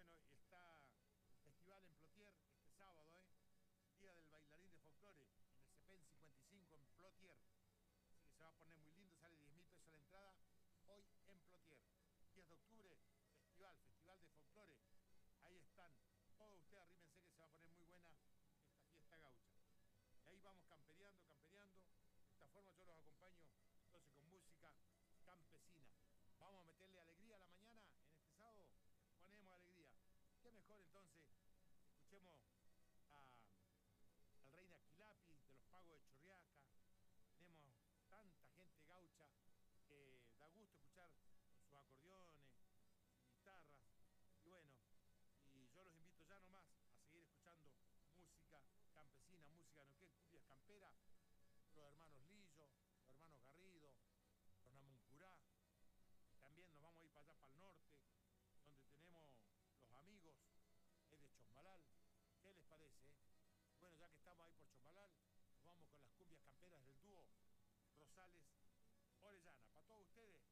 Bueno, está el festival en Plotier este sábado, Día del Bailarín de Folclore, en el CEPEN 55 en Plotier. Así que se va a poner muy lindo, sale 10.000 pesos la entrada, hoy en Plotier. 10 de octubre, Festival de Folclore. Ahí están, todos ustedes arrímense que se va a poner muy buena esta fiesta gaucha. Y ahí vamos campereando. De esta forma yo los acompaño entonces con música campesina. Vamos a meterle alegría a la mañana en este sábado. Ponemos alegría. Qué mejor entonces, escuchemos al Reina Quilapi de los Pagos de Chorriaca. Tenemos tanta gente gaucha que da gusto escuchar con sus acordeones, sus guitarras. Y bueno, y yo los invito ya nomás a seguir escuchando música campesina, música neuquén, cumbias camperas, los hermanos Lillo, los hermanos Garrido, los Namuncurá. También nos vamos a ir para allá, para el norte, donde tenemos los amigos de Chosmalal. ¿Qué les parece? Bueno, ya que estamos ahí por Chosmalal, nos vamos con las cumbias camperas del dúo Rosales Orellana. Para todos ustedes,